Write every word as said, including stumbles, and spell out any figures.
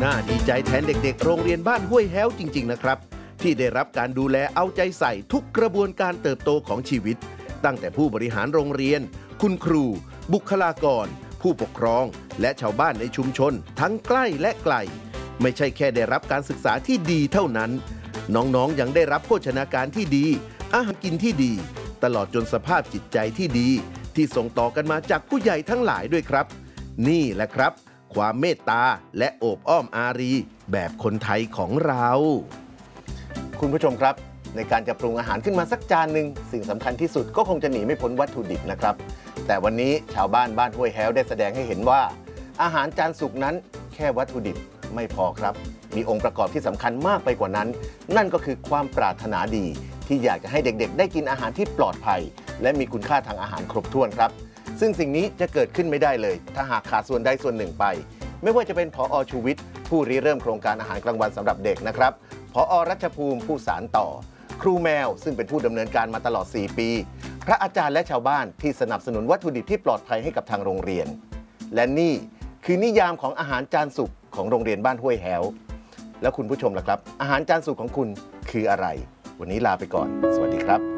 น่าดีใจแทนเด็กๆโรงเรียนบ้านห้วยแฮ้วจริงๆนะครับที่ได้รับการดูแลเอาใจใส่ทุกกระบวนการเติบโตของชีวิตตั้งแต่ผู้บริหารโรงเรียนคุณครูบุคลากรผู้ปกครองและชาวบ้านในชุมชนทั้งใกล้และไกลไม่ใช่แค่ได้รับการศึกษาที่ดีเท่านั้นน้องๆยังได้รับโภชนาการที่ดีอาหารกินที่ดีตลอดจนสภาพจิตใจที่ดีที่ส่งต่อกันมาจากผู้ใหญ่ทั้งหลายด้วยครับนี่แหละครับความเมตตาและโอบอ้อมอารีแบบคนไทยของเราคุณผู้ชมครับในการจะปรุงอาหารขึ้นมาสักจานหนึ่งสิ่งสำคัญที่สุดก็คงจะหนีไม่พ้นวัตถุดิบนะครับแต่วันนี้ชาวบ้านบ้านห้วยแฮ้วได้แสดงให้เห็นว่าอาหารจานสุกนั้นแค่วัตถุดิบไม่พอครับมีองค์ประกอบที่สำคัญมากไปกว่านั้นนั่นก็คือความปรารถนาดีที่อยากจะให้เด็กๆได้กินอาหารที่ปลอดภัยและมีคุณค่าทางอาหารครบถ้วนครับซึ่งสิ่งนี้จะเกิดขึ้นไม่ได้เลยถ้าหากขาดส่วนใดส่วนหนึ่งไปไม่ว่าจะเป็นผอ.ชูวิทย์ผู้ริเริ่มโครงการอาหารกลางวันสำหรับเด็กนะครับผอ.รัชภูมิผู้สานต่อครูแมวซึ่งเป็นผู้ดำเนินการมาตลอดสี่ปีพระอาจารย์และชาวบ้านที่สนับสนุนวัตถุดิบที่ปลอดภัยให้กับทางโรงเรียนและนี่คือนิยามของอาหารจานสุกของโรงเรียนบ้านห้วยแฮ้วแล้วคุณผู้ชมล่ะครับอาหารจานสุกของคุณคืออะไรวันนี้ลาไปก่อนสวัสดีครับ